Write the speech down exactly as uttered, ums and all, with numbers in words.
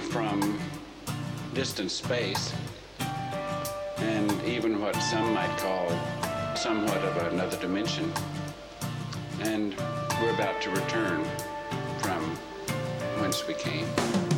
from distant space, and even what some might call somewhat of another dimension. And we're about to return from whence we came.